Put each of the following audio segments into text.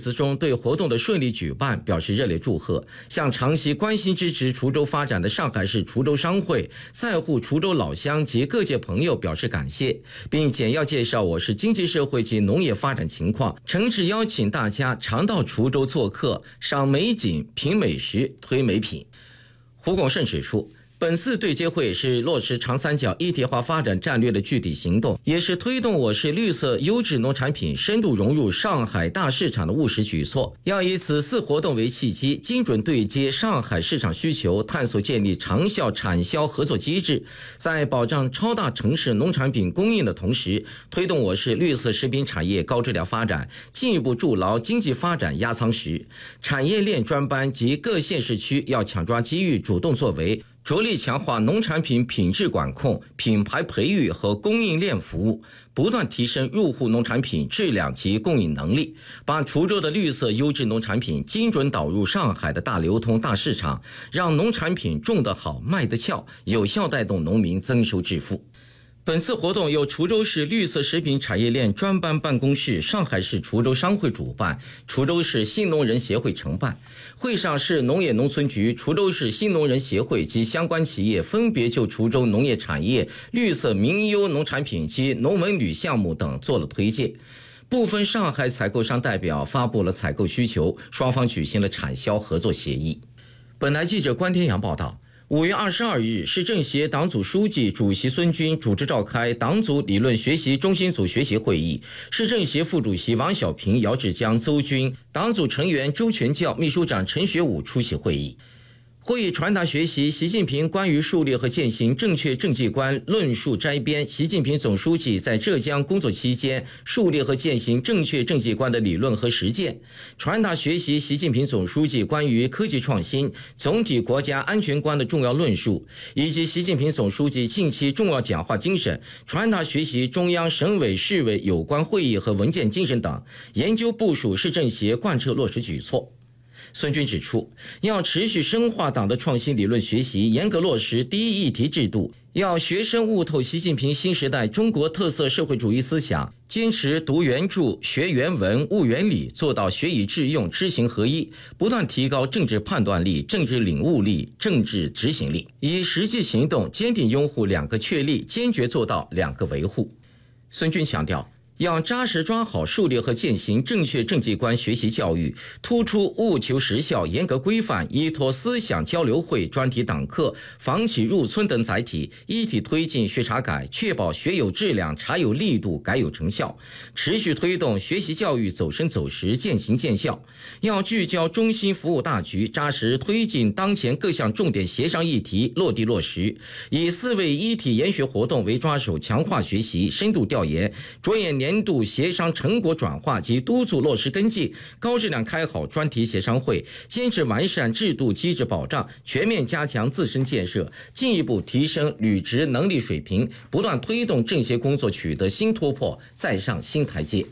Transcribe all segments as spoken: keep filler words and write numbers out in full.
词中对活动的顺利举办表示热烈祝贺，向长期关心支持滁州发展的上海市滁州商会、在沪滁州老乡及各界朋友表示感谢，并简要介绍我市经济社会及农业发展情况，诚挚邀请大家常到滁州做客，赏美景、品美食、推美品。胡拱胜指出，本次对接会是落实长三角一体化发展战略的具体行动，也是推动我市绿色优质农产品深度融入上海大市场的务实举措。要以此次活动为契机，精准对接上海市场需求，探索建立长效产销合作机制，在保障超大城市农产品供应的同时，推动我市绿色食品产业高质量发展，进一步筑牢经济发展压舱石。产业链专班及各县市区要抢抓机遇，主动作为，着力强化农产品品质管控、品牌培育和供应链服务，不断提升入户农产品质量及供应能力，把滁州的绿色优质农产品精准导入上海的大流通大市场，让农产品种得好、卖得俏，有效带动农民增收致富。本次活动由滁州市绿色食品产业链专班办公室、上海市滁州商会主办，滁州市新农人协会承办。会上，市农业农村局、滁州市新农人协会及相关企业分别就滁州农业产业、绿色名优农产品及农文旅项目等做了推介。部分上海采购商代表发布了采购需求，双方举行了产销合作协议。本台记者关天阳报道。五月二十二日，市政协党组书记、主席孙军主持召开党组理论学习中心组学习会议，市政协副主席王小平、姚志江、邹军，党组成员周全教、秘书长陈学武出席会议。会议传达学习习近平关于树立和践行正确政绩观论述摘编，习近平总书记在浙江工作期间树立和践行正确政绩观的理论和实践，传达学习习近平总书记关于科技创新、总体国家安全观的重要论述，以及习近平总书记近期重要讲话精神，传达学习中央、省委、市委有关会议和文件精神等，研究部署市政协贯彻落实举措。孙军指出，要持续深化党的创新理论学习，严格落实第一议题制度，要学生悟透习近平新时代中国特色社会主义思想，坚持读原著、学原文、悟原理，做到学以致用、知行合一，不断提高政治判断力、政治领悟力、政治执行力，以实际行动坚定拥护两个确立，坚决做到两个维护。孙军强调，要扎实抓好树立和践行正确政绩观学习教育，突出务求实效、严格规范，依托思想交流会、专题党课、房企入村等载体，一体推进学查改，确保学有质量、查有力度、改有成效，持续推动学习教育走深走实、渐行渐效。要聚焦中心服务大局，扎实推进当前各项重点协商议题落地落实，以四位一体研学活动为抓手，强化学习、深度调研，着眼年度协商成果转化及督促落实跟进，高质量开好专题协商会，坚持完善制度机制保障，全面加强自身建设，进一步提升履职能力水平，不断推动政协工作取得新突破，再上新台阶。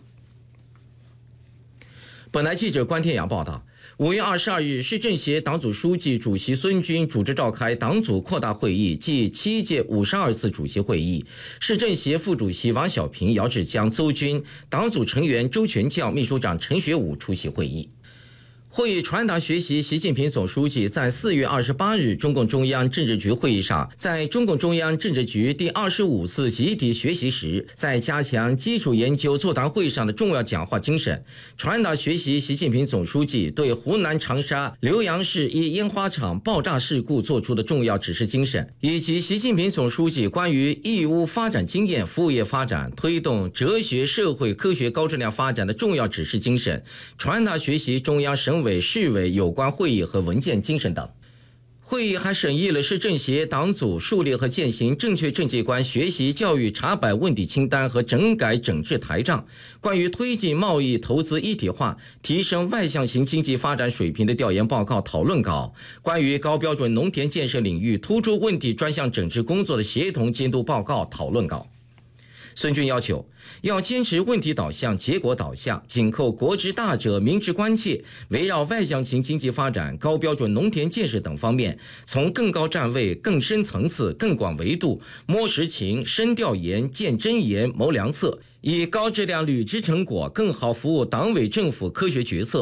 本台记者关天阳报道，五月二十二日，市政协党组书记、主席孙军主持召开党组扩大会议暨七届五十二次主席会议，市政协副主席王小平、姚志江、邹军，党组成员周全教、秘书长陈学武出席会议。会议传达学习习近平总书记在四月二十八日中共中央政治局会议上，在中共中央政治局第二十五次集体学习时，在加强基础研究座谈会上的重要讲话精神，传达学习习近平总书记对湖南长沙浏阳市一烟花厂爆炸事故作出的重要指示精神，以及习近平总书记关于义乌发展经验、服务业发展、推动哲学社会科学高质量发展的重要指示精神，传达学习中央省委、市委有关会议和文件精神等。会议还审议了市政协党组树立和践行正确政绩观学习教育查摆问题清单和整改整治台账，关于推进贸易投资一体化、提升外向型经济发展水平的调研报告讨论稿，关于高标准农田建设领域突出问题专项整治工作的协同监督报告讨论稿。孙军要求，要坚持问题导向、结果导向，紧扣国之大者、民之关切，围绕外向型经济发展、高标准农田建设等方面，从更高站位、更深层次、更广维度摸实情、深调研、见真言、谋良策，以高质量履职成果，更好服务党委政府科学决策。